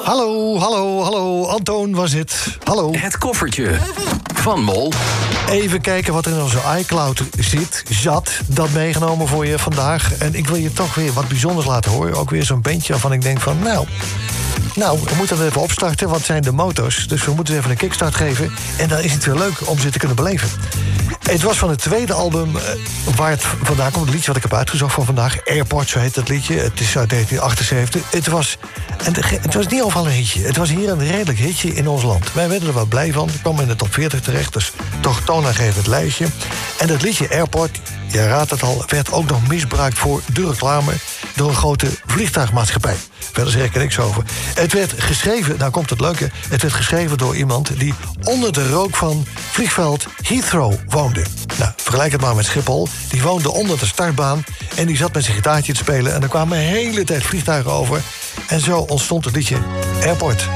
Hallo. Antoon was het. Hallo. Het koffertje van Mol. Even kijken wat er in onze iCloud zat. Dat meegenomen voor je vandaag. En ik wil je toch weer wat bijzonders laten horen. Ook weer zo'n bandje waarvan ik denk van... Nou, we moeten het even opstarten, want het zijn de moto's. Dus we moeten ze even een kickstart geven. En dan is het weer leuk om ze te kunnen beleven. Het was van het tweede album waar het vandaan komt. Het liedje wat ik heb uitgezocht van vandaag. Airport, zo heet dat liedje. Het is uit 1978. Het was niet overal een hitje. Het was hier een redelijk hitje in ons land. Wij werden er wel blij van. Het kwam in de top 40 terecht. Dus toch toonaangevend lijstje. En dat liedje Airport, je raadt het al... werd ook nog misbruikt voor de reclame... door een grote vliegtuigmaatschappij. Verder zeg ik er niks over. Het werd geschreven, nou komt het leuke... het werd geschreven door iemand die onder de rook van vliegveld Heathrow woonde. Nou, vergelijk het maar met Schiphol. Die woonde onder de startbaan en die zat met zijn gitaartje te spelen... en er kwamen de hele tijd vliegtuigen over. En zo ontstond het liedje Airport.